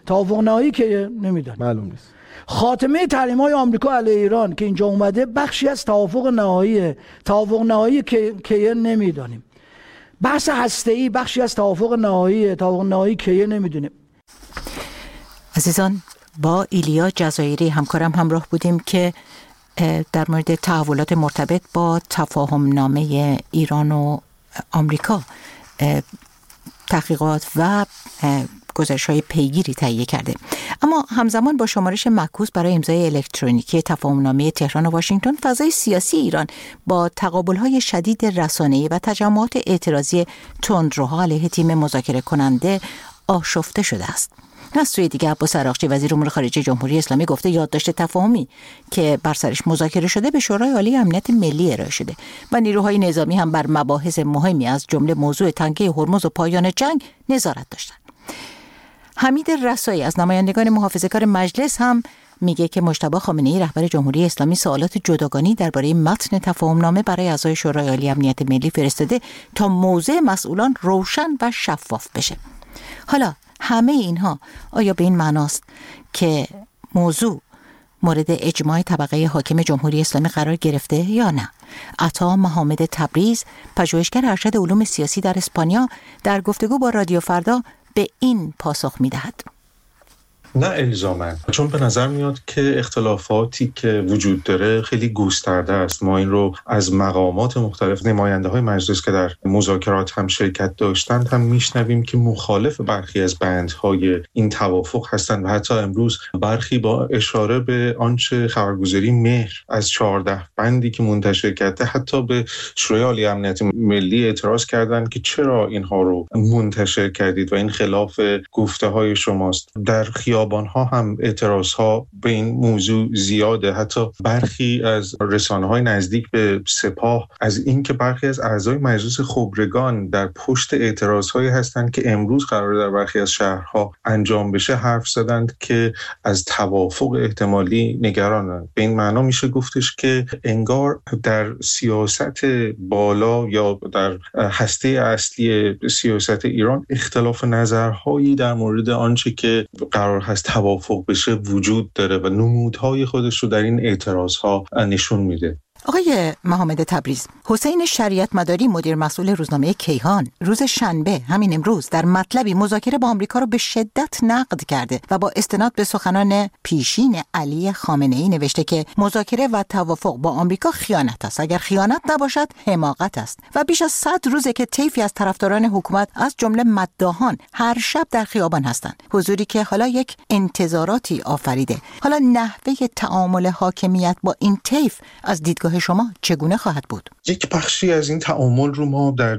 توافق نهایی که نمیدونیم، معلوم نیست. خاتمه تحریم‌های آمریکا علیه ایران که اینجا اومده بخشی از توافق نهایی که نمیدونیم. بحث هسته‌ای بخشی از توافق نهایی که نمیدونیم. عزیزان، با ایلیا جزایری همکارم همراه بودیم که در مورد تحولات مرتبط با تفاهم نامه ایران و آمریکا تحقیقات و گزارش‌های پیگیری تهیه کرده. اما همزمان با شمارش معکوس برای امضای الکترونیکی تفاهم‌نامه تهران و واشنگتن، فضای سیاسی ایران با تقابل‌های شدید رسانه‌ای و تجمعات اعتراضی تندروها علیه تیم مذاکره کننده آشفته شده است. از سوی دیگر عباس عراقچی وزیر امور خارجه جمهوری اسلامی گفته یادداشت تفاهمی که بر سرش مذاکره شده به شورای عالی امنیت ملی ارائه شده و نیروهای نظامی هم بر مباحث مهمی از جمله موضوع تنگه هرمز و پایان جنگ نظارت داشتند. حمید رسایی از نمایندگان محافظه‌کار مجلس هم میگه که مجتبی خامنه‌ای رهبر جمهوری اسلامی سوالات جداگانه درباره متن تفاهم‌نامه برای اعضای شورای عالی امنیت ملی فرستاده تا موضع مسئولان روشن و شفاف بشه. حالا همه اینها آیا به این معناست که موضوع مورد اجماع طبقه حاکم جمهوری اسلامی قرار گرفته یا نه؟ عطا محمد تبریز، پژوهشگر ارشد علوم سیاسی در اسپانیا، در گفتگو با رادیو فردا به این پاسخ می‌دهد. نه الزاماً، چون به نظر میاد که اختلافاتی که وجود داره خیلی گسترده است. ما این رو از مقامات مختلف، نماینده‌های مجلس که در مذاکرات هم شرکت داشتند هم میشنویم که مخالف برخی از بندهای این توافق هستند و حتی امروز برخی با اشاره به آنچه خبرگزاری مهر از 14 بندی که منتشر کرده حتی به شورای عالی امنیت ملی اعتراض کردند که چرا اینها رو منتشر کردید و این خلاف گفته‌های شماست. در خیابان‌ها هم اعتراض‌ها به این موضوع زیاده. حتی برخی از رسانه‌های نزدیک به سپاه از اینکه برخی از اعضای مجلس خبرگان در پشت اعتراض‌هایی هستند که امروز قرار در برخی از شهرها انجام بشه حرف زدند که از توافق احتمالی نگرانند. به این معنا میشه گفتش که انگار در سیاست بالا یا در هسته اصلی سیاست ایران اختلاف نظرهایی در مورد آنچه که قرار هست توافق بشه وجود داره و نمودهای خودش رو در این اعتراضها نشون میده. آقای محمد تبریز، حسین شریعت مداری مدیر مسئول روزنامه کیهان روز شنبه همین امروز در مطلبی مذاکره با آمریکا رو به شدت نقد کرده و با استناد به سخنان پیشین علی خامنه‌ای نوشته که مذاکره و توافق با آمریکا خیانت است. اگر خیانت نباشد حماقت است و بیش از 100 روزه که طیفی از طرفداران حکومت از جمله مداحان هر شب در خیابان هستند. حضوری که حالا یک انتظاراتی آفریده. حالا نحوه تعامل حاکمیت با این طیف از دیدگاه شما چگونه خواهد بود؟ یک بخشی از این تعامل رو ما در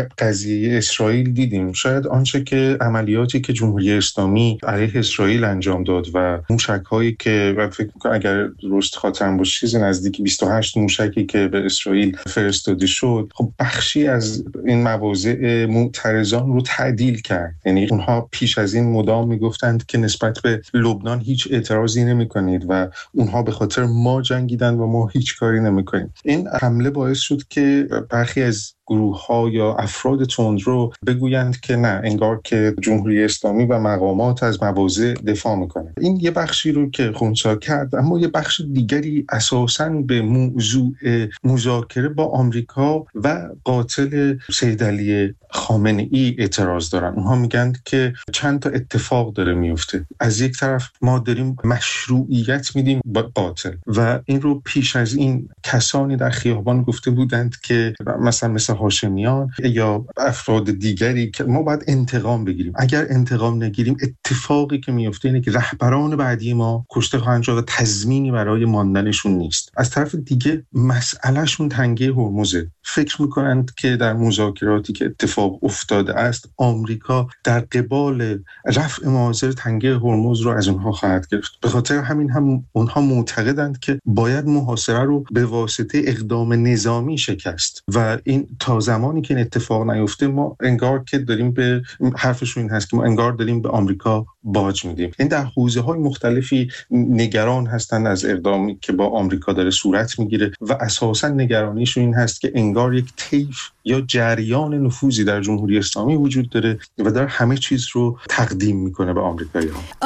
قضیه اسرائیل دیدیم. شاید آنچه که عملیاتی که جمهوری اسلامی علیه اسرائیل انجام داد و موشک‌هایی که فکر می‌کنم اگر درست خاطرم باشه چیزی نزدیک 28 موشکی که به اسرائیل فرستاده شد، خب بخشی از این مواضع معترضان رو تعدیل کرد. یعنی اونها پیش از این مدام میگفتند که نسبت به لبنان هیچ اعتراضی نمی‌کنید و اونها به خاطر ما جنگیدن و ما هیچ کاری نمی‌کنیم. این حمله باعث شد که برخی از گروه‌ها یا افراد تندرو بگویند که نه، انگار که جمهوری اسلامی و مقامات از مواضع دفاع میکنه. این یه بخشی رو که خنثی کرد، اما یه بخش دیگری اساساً به موضوع مذاکره با آمریکا و قاتل سید علی خامنه‌ای اعتراض دارن. اونها میگن که چند تا اتفاق داره میفته. از یک طرف ما داریم مشروعیت میدیم با قاتل و این رو پیش از این کسانی در خیابان گفته بودند که مثل هاشمیان یا افراد دیگری که ما باید انتقام بگیریم. اگر انتقام نگیریم اتفاقی که میفته اینه که رهبران بعدی ما کشته خواهند شد و تضمینی برای ماندنشون نیست. از طرف دیگه مسئلهشون تنگه هرمزه. فکر میکنند که در مذاکراتی که اتفاق افتاده است آمریکا در قبال رفع معاضل تنگه هرمز رو از اونها خواهد گرفت. به خاطر همین هم اونها معتقدند که باید محاصره رو به واسطه اقدام نظامی شکست و این تا زمانی که این اتفاق نیفته ما انگار که داریم به حرفشون این هست که ما انگار داریم به آمریکا باج میدیم. این در حوزه‌های مختلفی نگران هستند از اقدامی که با آمریکا داره صورت میگیره و اساساً نگرانیشون این هست که انگار یک طیف یا جریان نفوذی در جمهوری اسلامی وجود داره و داره همه چیز رو تقدیم میکنه به آمریکایی‌ها.